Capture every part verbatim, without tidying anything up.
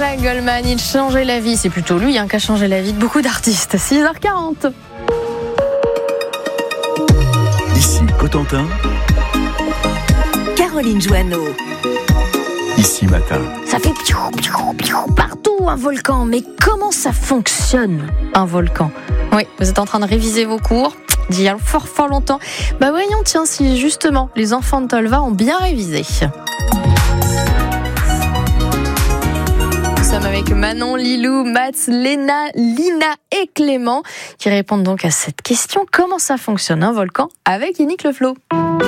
Jean-Jacques Goldman, il changeait la vie. C'est plutôt lui hein, qui a changé la vie de beaucoup d'artistes. six heures quarante. Ici Cotentin. Caroline Joanneau. Ici Matin. Ça fait piou, piou, piou, partout un volcan. Mais comment ça fonctionne, un volcan ? Oui, vous êtes en train de réviser vos cours d'il y a fort fort longtemps. Bah voyons, tiens, si justement les enfants de Tolva ont bien révisé. Nous sommes avec Manon, Lilou, Mats, Léna, Lina et Clément qui répondent donc à cette question. Comment ça fonctionne un volcan avec Yannick Le Flo ?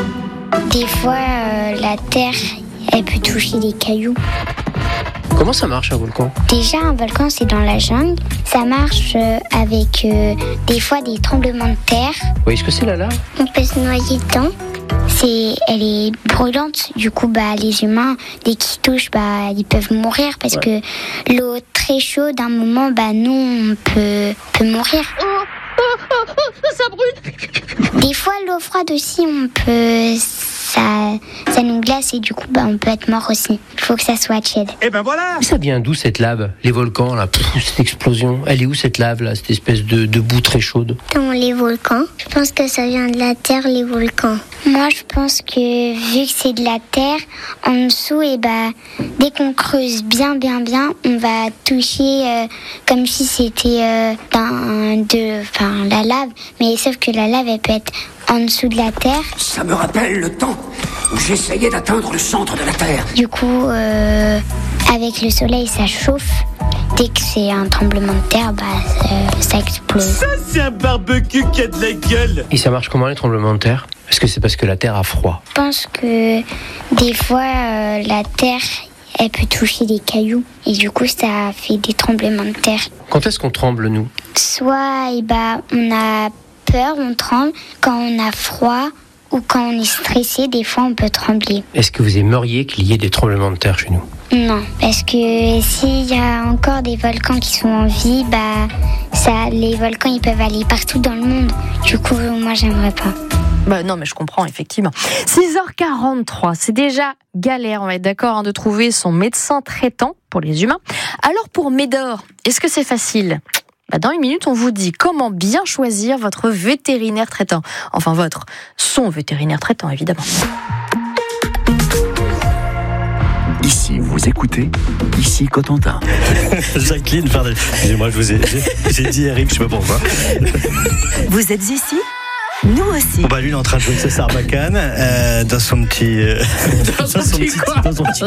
Des fois, euh, la terre, elle peut toucher des cailloux. Comment ça marche un volcan ? Déjà, un volcan, c'est dans la jungle. Ça marche euh, avec euh, des fois des tremblements de terre. Oui, est-ce que c'est la lave ? On peut se noyer dedans. C'est, elle est brûlante. Du coup, bah, les humains, dès qu'ils touchent, bah, ils peuvent mourir parce ouais. que l'eau très chaude, à un moment, bah, nous, on peut, peut mourir. Oh, oh, oh, oh, ça brûle. Des fois, l'eau froide aussi, on peut... Ça, ça nous glace et du coup, bah, on peut être mort aussi. Il faut que ça soit tiède. Et ben voilà. Ça vient d'où cette lave ? Les volcans, là, pff, cette explosion. Elle est où cette lave, là, cette espèce de, de boue très chaude ? Dans les volcans. Je pense que ça vient de la terre, les volcans. Moi, je pense que vu que c'est de la terre, en dessous, et bah, dès qu'on creuse bien, bien, bien, on va toucher euh, comme si c'était euh, ben, de, enfin, la lave. Mais sauf que la lave, elle peut être en dessous de la terre. Ça me rappelle le temps où j'essayais d'atteindre le centre de la Terre. Du coup, euh, avec le soleil, ça chauffe. Dès que c'est un tremblement de terre, bah, ça, ça explose. Ça, c'est un barbecue qui a de la gueule. Et ça marche comment, les tremblements de terre ? Est-ce que c'est parce que la terre a froid ? Je pense que des fois, euh, la terre, elle peut toucher des cailloux. Et du coup, ça fait des tremblements de terre. Quand est-ce qu'on tremble, nous ? Soit, et bah, on a peur, on tremble. Quand on a froid ou quand on est stressé, des fois, on peut trembler. Est-ce que vous aimeriez qu'il y ait des tremblements de terre chez nous ? Non, parce que s'il y a encore des volcans qui sont en vie, bah, ça, les volcans, ils peuvent aller partout dans le monde. Du coup, moi, j'aimerais pas. Bah non, mais je comprends, effectivement. six heures quarante-trois, c'est déjà galère, on va être d'accord, hein, de trouver son médecin traitant pour les humains. Alors, pour Médor, est-ce que c'est facile ? Bah dans une minute, on vous dit comment bien choisir votre vétérinaire traitant. Enfin, votre, son vétérinaire traitant, évidemment. Ici, vous écoutez, ici Cotentin. Jacqueline, pardon. Excusez-moi, je vous ai, j'ai, j'ai dit Eric, je sais pas pourquoi. Vous êtes ici ? Nous aussi. Bon bah lui il est en train de jouer ce Sarbacane euh, dans son petit euh, dans, son dans son petit quoi dans son petit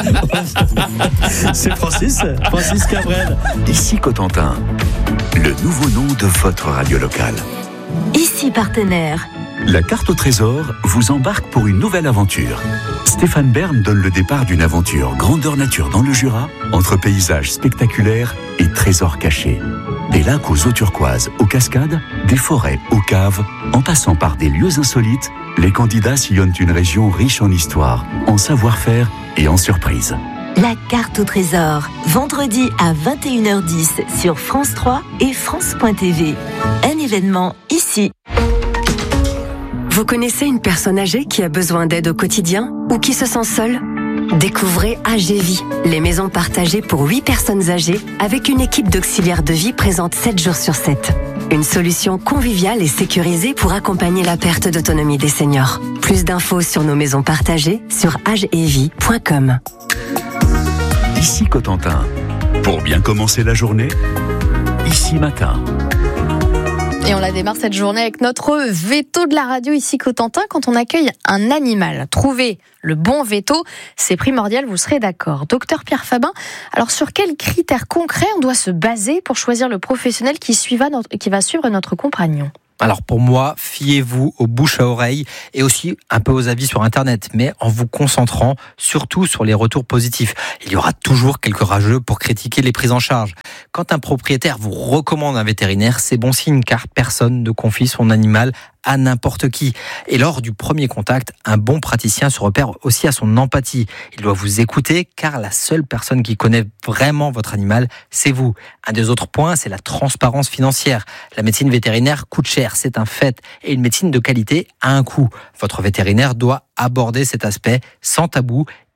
C'est Francis Francis Cabrel. Ici Cotentin, le nouveau nom de votre radio locale. Ici partenaire. La carte au trésor vous embarque pour une nouvelle aventure. Stéphane Bern donne le départ d'une aventure grandeur nature dans le Jura, entre paysages spectaculaires et trésors cachés. Des lacs aux eaux turquoises, aux cascades, des forêts aux caves, en passant par des lieux insolites, les candidats sillonnent une région riche en histoire, en savoir-faire et en surprises. La carte au trésor, vendredi à vingt et une heures dix sur France trois et France point T V. Un événement ici. Vous connaissez une personne âgée qui a besoin d'aide au quotidien ou qui se sent seule ? Découvrez A G Vie, les maisons partagées pour huit personnes âgées avec une équipe d'auxiliaires de vie présente sept jours sur sept. Une solution conviviale et sécurisée pour accompagner la perte d'autonomie des seniors. Plus d'infos sur nos maisons partagées sur agevie point com. Ici Cotentin, pour bien commencer la journée, ici Matin. Et on la démarre cette journée avec notre veto de la radio ici Cotentin quand on accueille un animal. Trouver le bon veto, c'est primordial, vous serez d'accord. Docteur Pierre Fabin, alors sur quels critères concrets on doit se baser pour choisir le professionnel qui, suiva notre, qui va suivre notre compagnon ? Alors pour moi, fiez-vous aux bouches à oreille et aussi un peu aux avis sur Internet, mais en vous concentrant surtout sur les retours positifs. Il y aura toujours quelques rageux pour critiquer les prises en charge. Quand un propriétaire vous recommande un vétérinaire, c'est bon signe car personne ne confie son animal à n'importe qui. Et lors du premier contact, un bon praticien se repère aussi à son empathie. Il doit vous écouter car la seule personne qui connaît vraiment votre animal, c'est vous. Un des autres points, c'est la transparence financière. La médecine vétérinaire coûte cher, c'est un fait. Et une médecine de qualité a un coût. Votre vétérinaire doit aborder cet aspect sans tabou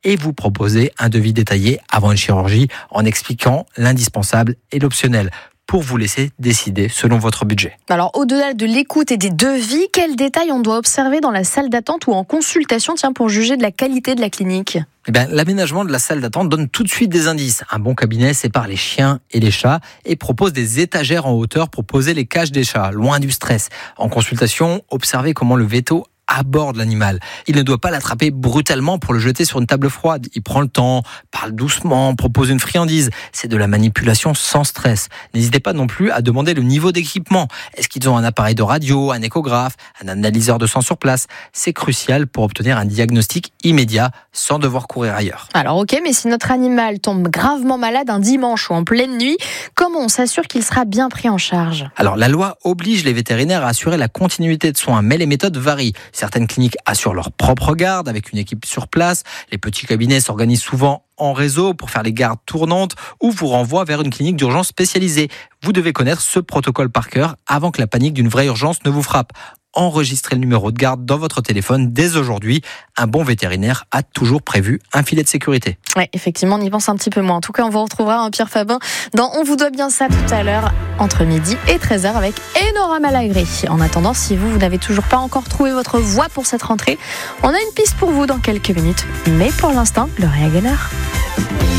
et vous proposer un devis détaillé avant une chirurgie en expliquant l'indispensable et l'optionnel, pour vous laisser décider selon votre budget. Alors, au-delà de l'écoute et des devis, quels détails on doit observer dans la salle d'attente ou en consultation, tiens, pour juger de la qualité de la clinique ? Eh bien, l'aménagement de la salle d'attente donne tout de suite des indices. Un bon cabinet sépare les chiens et les chats et propose des étagères en hauteur pour poser les cages des chats, loin du stress. En consultation, observez comment le veto aborde l'animal. Il ne doit pas l'attraper brutalement pour le jeter sur une table froide. Il prend le temps, parle doucement, propose une friandise. C'est de la manipulation sans stress. N'hésitez pas non plus à demander le niveau d'équipement. Est-ce qu'ils ont un appareil de radio, un échographe, un analyseur de sang sur place ? C'est crucial pour obtenir un diagnostic immédiat sans devoir courir ailleurs. Alors ok, mais si notre animal tombe gravement malade un dimanche ou en pleine nuit, comment on s'assure qu'il sera bien pris en charge ? Alors la loi oblige les vétérinaires à assurer la continuité de soins, mais les méthodes varient. Certaines cliniques assurent leur propre garde avec une équipe sur place. Les petits cabinets s'organisent souvent en réseau pour faire les gardes tournantes ou vous renvoient vers une clinique d'urgence spécialisée. Vous devez connaître ce protocole par cœur avant que la panique d'une vraie urgence ne vous frappe. Enregistrez le numéro de garde dans votre téléphone dès aujourd'hui. Un bon vétérinaire a toujours prévu un filet de sécurité. Oui, effectivement, on y pense un petit peu moins. En tout cas, on vous retrouvera un Pierre Fabin dans On vous doit bien ça tout à l'heure entre midi et treize heures avec Enora Malagré. En attendant, si vous, vous n'avez toujours pas encore trouvé votre voie pour cette rentrée, on a une piste pour vous dans quelques minutes. Mais pour l'instant, le Réa Gaynor.